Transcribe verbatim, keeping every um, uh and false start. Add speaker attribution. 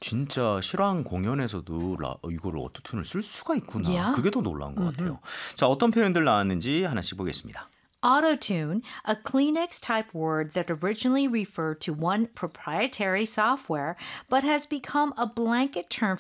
Speaker 1: 진짜 실황 공연에서도 라 이거를 어토튠을 쓸 수가 있구나.
Speaker 2: Yeah.
Speaker 1: 그게 더 놀라운 것 같아요. 자, 어떤 표현들 나왔는지 하나씩 보겠습니다.
Speaker 2: Autotune, a Kleenex type word that originally referred to one proprietary software but has become a blanket term